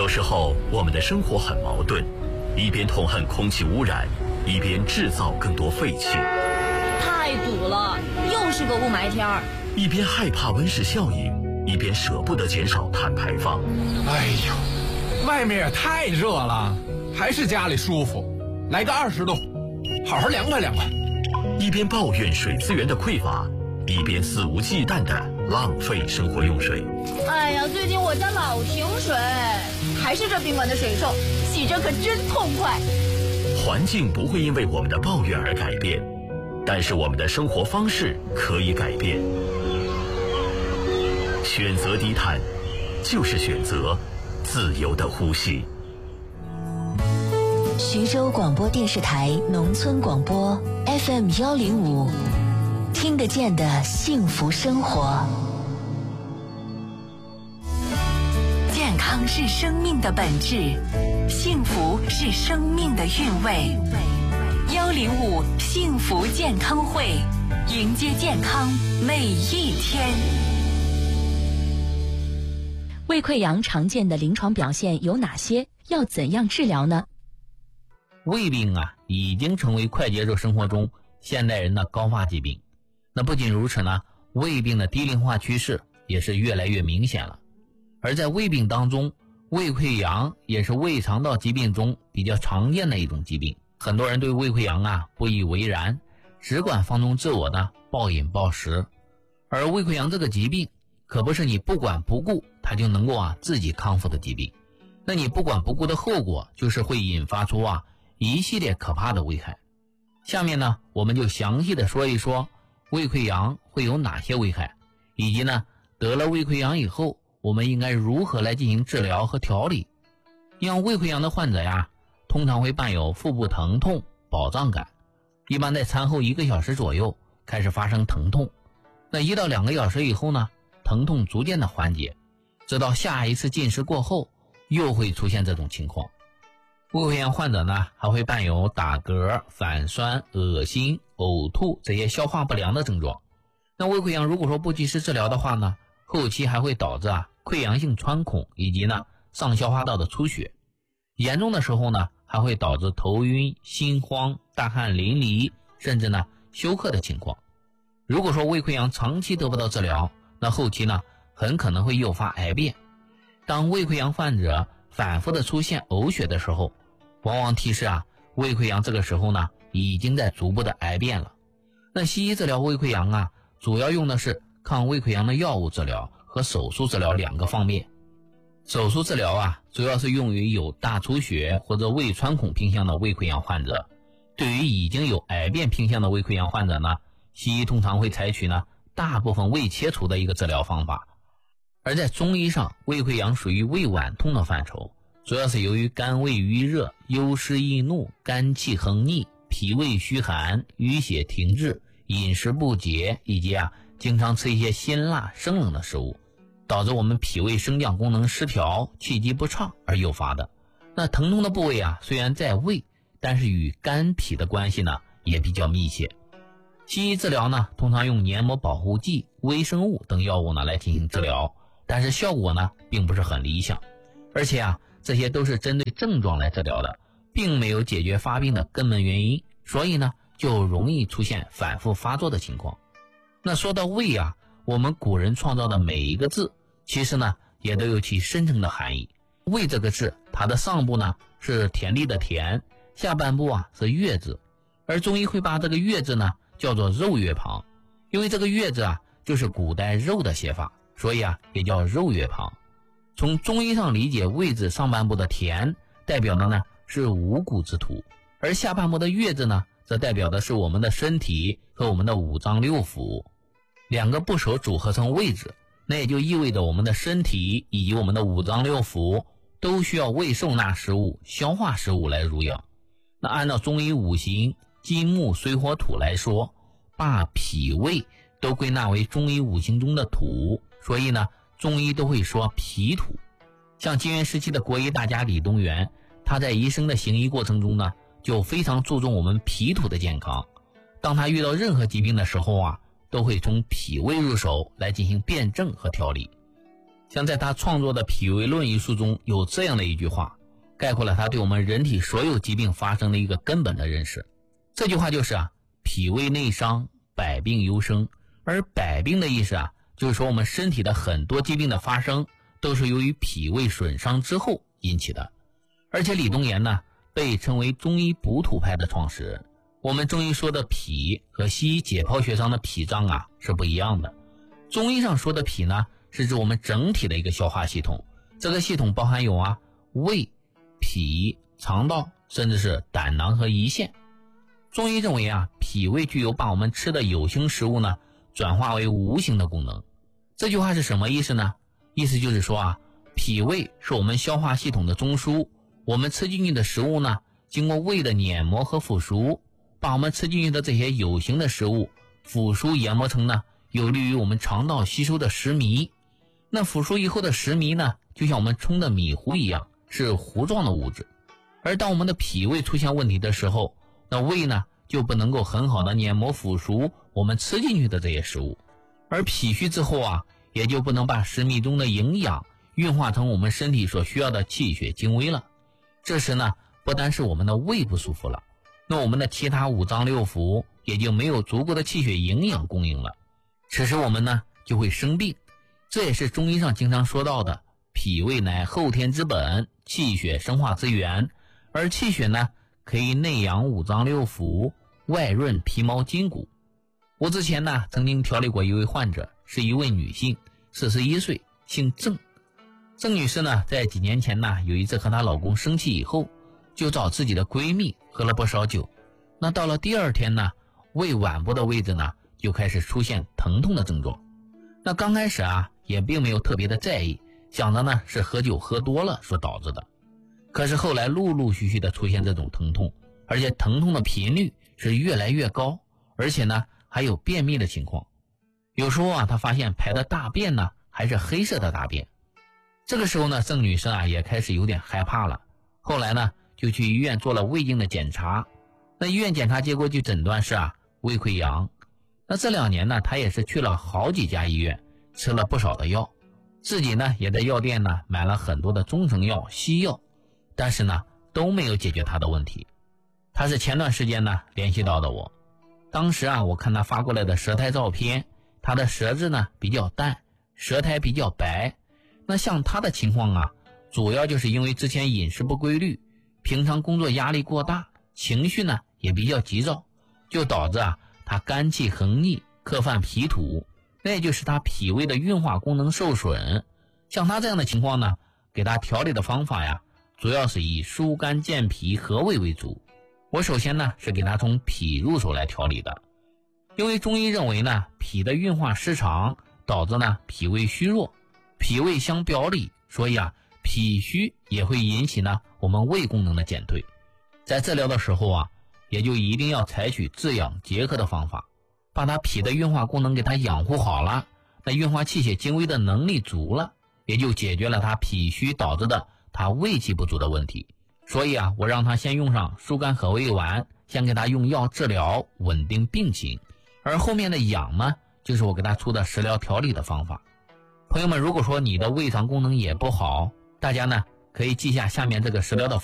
有时候我们的生活很矛盾，一边痛恨空气污染，一边制造更多废气。 太堵了，又是个雾霾天儿。 一边害怕温室效应，一边舍不得减少碳排放。 哎呦，外面也太热了，还是家里舒服。来个20度，好好凉快凉快。 一边抱怨水资源的匮乏，一边肆无忌惮地浪费生活用水。 哎呀，最近我家老停水，还是这宾馆的水臭，洗着可真痛快。 环境不会因为我们的抱怨而改变，但是我们的生活方式可以改变。选择低碳，就是选择自由的呼吸。 徐州广播电视台农村广播 FM105，听得见的幸福生活。 健康是生命的本质，幸福是生命的韵味。105幸福健康会，迎接健康每一天。 胃溃疡常见的临床表现有哪些？要怎样治疗呢？ 胃病已经成为快节奏生活中现代人的高发疾病。那不仅如此呢，胃病的低龄化趋势也是越来越明显了。而在胃病当中，胃溃疡也是胃肠道疾病中比较常见的一种疾病。很多人对胃溃疡不以为然，只管放纵自我的暴饮暴食。而胃溃疡这个疾病可不是你不管不顾它就能够自己康复的疾病。那你不管不顾的后果就是会引发出一系列可怕的危害。下面呢，我们就详细的说一说胃溃疡会有哪些危害，以及呢，得了胃溃疡以后，我们应该如何来进行治疗和调理。像胃溃疡的患者通常会伴有腹部疼痛、饱胀感，一般在餐后1个小时左右开始发生疼痛，那1到2个小时以后呢，疼痛逐渐的缓解，直到下一次进食过后，又会出现这种情况。胃溃疡患者呢，还会伴有打嗝、反酸、恶心、呕吐这些消化不良的症状。那胃溃疡如果说不及时治疗的话呢，后期还会导致溃疡性穿孔以及呢上消化道的出血。严重的时候呢，还会导致头晕、心慌、大汗淋漓，甚至呢休克的情况。如果说胃溃疡长期得不到治疗，那后期呢很可能会诱发癌变。当胃溃疡患者反复的出现呕血的时候，往往提示胃溃疡这个时候呢已经在逐步的癌变了。那西医治疗胃溃疡主要用的是抗胃溃疡的药物治疗和手术治疗2个方面。手术治疗主要是用于有大出血或者胃穿孔倾向的胃溃疡患者。对于已经有癌变倾向的胃溃疡患者呢，西医通常会采取呢大部分胃切除的一个治疗方法。而在中医上，胃溃疡属于胃脘痛的范畴，主要是由于肝胃郁热、忧湿易怒、肝气横逆、脾胃虚寒、淤血停滞、饮食不节，以及经常吃一些辛辣生冷的食物，导致我们脾胃升降功能失调、气机不畅而诱发的。那疼痛的部位虽然在胃，但是与肝脾的关系呢也比较密切。西医治疗呢通常用黏膜保护剂、微生物等药物呢来进行治疗，但是效果呢并不是很理想。而且这些都是针对症状来治疗的，并没有解决发病的根本原因，所以呢就容易出现反复发作的情况。那说到胃我们古人创造的每一个字其实呢也都有其深层的含义。胃这个字，它的上部呢是田地的田，下半部是月字，而中医会把这个月字呢叫做肉月旁，因为这个月字就是古代肉的写法，所以也叫肉月旁。从中医上理解，胃字上半部的田代表的呢是五谷之土，而下半部的月字呢则代表的是我们的身体和我们的五脏六腑。2个部首组合成胃字，那也就意味着我们的身体以及我们的五脏六腑都需要胃受纳食物、消化食物来濡养。那按照中医五行金木水火土来说，把脾胃都归纳为中医五行中的土，所以呢中医都会说脾土。像金元时期的国医大家李东垣，他在一生的行医过程中呢就非常注重我们脾土的健康。当他遇到任何疾病的时候都会从脾胃入手来进行辨证和调理。 像在他创作的《脾胃论》一书中有这样的一句话，概括了他对我们人体所有疾病发生的一个根本的认识。这句话就是脾胃内伤，百病由生。而百病的意思就是说我们身体的很多疾病的发生都是由于脾胃损伤之后引起的。而且李东岩呢被称为中医补土派的创始人。我们中医说的脾和西医解剖学上的脾脏是不一样的。中医上说的脾呢是指我们整体的一个消化系统，这个系统包含有胃、脾、肠道，甚至是胆囊和胰腺。中医认为脾胃具有把我们吃的有形食物呢转化为无形的功能。这句话是什么意思呢？意思就是说脾胃是我们消化系统的中枢，我们吃进去的食物呢经过胃的碾磨和腐熟，把我们吃进去的这些有形的食物腐熟研磨成呢有利于我们肠道吸收的食糜。那腐熟以后的食糜呢就像我们冲的米糊一样，是糊状的物质。而当我们的脾胃出现问题的时候，那胃呢就不能够很好的碾磨腐熟我们吃进去的这些食物，而脾虚之后也就不能把食糜中的营养运化成我们身体所需要的气血精微了。这时呢不单是我们的胃不舒服了，那我们的其他五脏六腑也就没有足够的气血营养供应了，此时我们呢就会生病。这也是中医上经常说到的，脾胃乃后天之本，气血生化之源。而气血呢可以内养五脏六腑，外润皮毛筋骨。我之前呢曾经调理过一位患者，是一位女性，41岁，姓郑。郑女士呢在几年前呢有一次和她老公生气以后，就找自己的闺蜜喝了不少酒。那到了第二天呢，胃脘部的位置呢就开始出现疼痛的症状。那刚开始也并没有特别的在意，想着呢是喝酒喝多了所导致的。可是后来陆陆续续的出现这种疼痛，而且疼痛的频率是越来越高，而且呢还有便秘的情况。有时候她发现排的大便呢还是黑色的大便。这个时候呢郑女士也开始有点害怕了，后来呢就去医院做了胃镜的检查。那医院检查结果就诊断是胃溃疡。那这2年呢她也是去了好几家医院，吃了不少的药，自己呢也在药店呢买了很多的中成药、西药，但是呢都没有解决她的问题。她是前段时间呢联系到的我，当时我看她发过来的舌苔照片，她的舌质呢比较淡，舌苔比较白。那像她的情况主要就是因为之前饮食不规律，平常工作压力过大，情绪呢也比较急躁，就导致她肝气横逆，克犯脾土，那也就是她脾胃的运化功能受损。像她这样的情况呢，给她调理的方法主要是以疏肝健脾和胃为主。我首先呢是给她从脾入手来调理的，因为中医认为呢脾的运化失常，导致呢脾胃虚弱，脾胃相表里，所以脾虚也会引起呢我们胃功能的减退。在治疗的时候也就一定要采取治养结合的方法，把它脾的运化功能给它养护好了，那运化气血精微的能力足了，也就解决了它脾虚导致的它胃气不足的问题。所以我让他先用上疏肝和胃丸，先给他用药治疗，稳定病情。而后面的养呢，就是我给他出的食疗调理的方法。朋友们，如果说你的胃肠功能也不好，大家呢可以记下下面这个食疗的